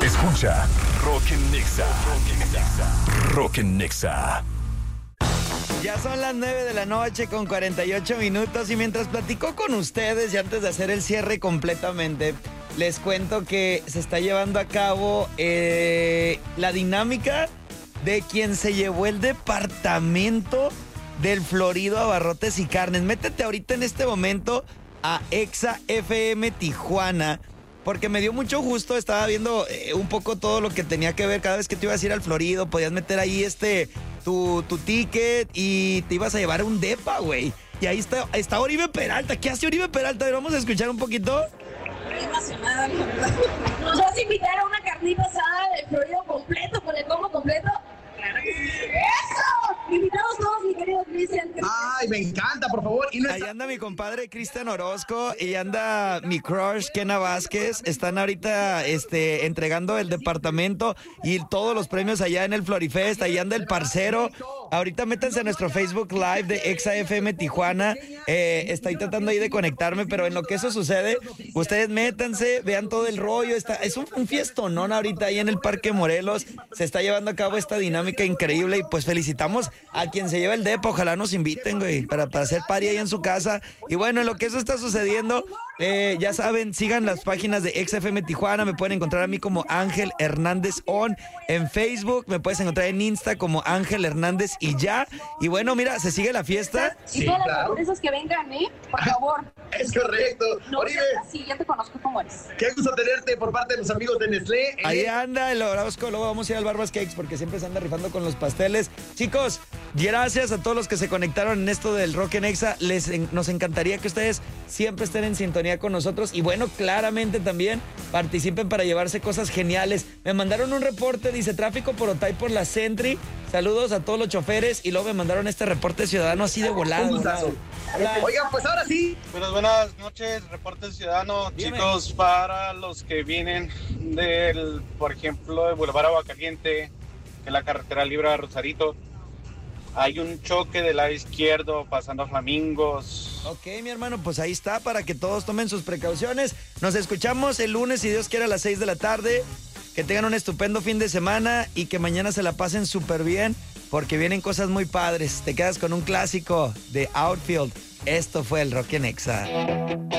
Escucha Rock en Nexa. Rock en Nexa. Ya son las 9 de la noche con 48 minutos y mientras platico con ustedes y antes de hacer el cierre completamente, les cuento que se está llevando a cabo la dinámica de quien se llevó el departamento del Florido Abarrotes y Carnes. Métete ahorita en este momento a Exa FM Tijuana, porque me dio mucho gusto. Estaba viendo un poco todo lo que tenía que ver. Cada vez que te ibas a ir al Florido, podías meter ahí tu ticket y te ibas a llevar un depa, güey. Y ahí está Oribe Peralta. ¿Qué hace Oribe Peralta? A ver, vamos a escuchar un poquito. Estoy emocionada, la verdad. ¿Nos vas a invitar a una carnita asada del Florido completo, con el combo completo? Claro que sí. ¡Eso! Invitados todos, mi querido Cristian. Ay, me encanta, por favor. Ahí anda mi compadre Cristian Orozco y anda mi crush Kena Vázquez. Están ahorita entregando el departamento y todos los premios allá en el Florifest. Ahí anda el parcero. Ahorita métanse a nuestro Facebook Live de Exa FM Tijuana. Estoy tratando ahí de conectarme, pero en lo que eso sucede, ustedes métanse, vean todo el rollo. Es un fiestonón ahorita ahí en el Parque Morelos. Se está llevando a cabo esta dinámica increíble y pues felicitamos a quien se lleva el depa. Ojalá nos inviten, güey, para hacer party ahí en su casa. Y bueno, en lo que eso está sucediendo, ya saben, sigan las páginas de Exa FM Tijuana. Me pueden encontrar a mí como Ángel Hernández On en Facebook. Me puedes encontrar en Insta como Ángel Hernández y ya. Y bueno, mira, se sigue la fiesta. Sí, todas las sorpresas que vengan, por favor. Es correcto. No, Oribe, sí, ya te conozco cómo eres. qué gusto tenerte por parte de los amigos de Nestlé. Ahí anda el Orozco. Luego vamos a ir al Barbas Cakes porque siempre se anda rifando con los pasteles. Chicos, gracias a todos los que se conectaron en esto del Rock en Exa. Nos encantaría que ustedes siempre estén en sintonía con nosotros. Y bueno, claramente también participen para llevarse cosas geniales. Me mandaron un reporte, dice tráfico por Otay por la Sentry. Saludos a todos los choferes. Y luego me mandaron este reporte ciudadano así de volado. Un gustazo. Oigan, pues ahora sí. Buenas noches, reporte ciudadano. Dime. Chicos, para los que vienen por ejemplo, de Boulevard Aguacaliente, en la carretera libre a Rosarito, hay un choque del lado izquierdo pasando a Flamingos. Ok, mi hermano, pues ahí está, para que todos tomen sus precauciones. Nos escuchamos el lunes, si Dios quiere, a las 6 de la tarde. Que tengan un estupendo fin de semana y que mañana se la pasen súper bien, porque vienen cosas muy padres. Te quedas con un clásico de Outfield. Esto fue el Rock en Exa.